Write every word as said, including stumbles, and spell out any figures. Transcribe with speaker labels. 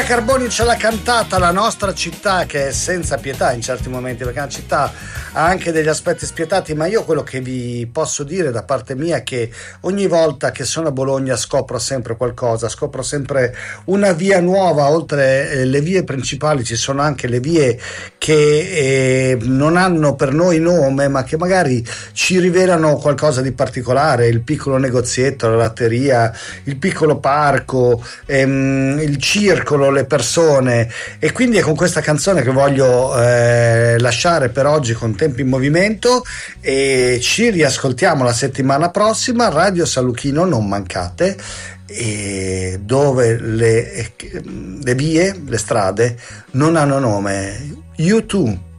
Speaker 1: Carboni ce l'ha cantata, la nostra città che è senza pietà in certi momenti, perché una città ha anche degli aspetti spietati, ma io quello che vi posso dire da parte mia è che ogni volta che sono a Bologna scopro sempre qualcosa, scopro sempre una via nuova. Oltre eh, le vie principali ci sono anche le vie che eh, non hanno per noi nome, ma che magari ci rivelano qualcosa di particolare: il piccolo negozietto, la latteria, il piccolo parco, ehm, il circolo, le persone. E quindi è con questa canzone che voglio eh, lasciare per oggi con Tempi in Movimento, e ci riascoltiamo la settimana prossima. Radio Saluchino, non mancate, e dove le, le vie, le strade non hanno nome. You too.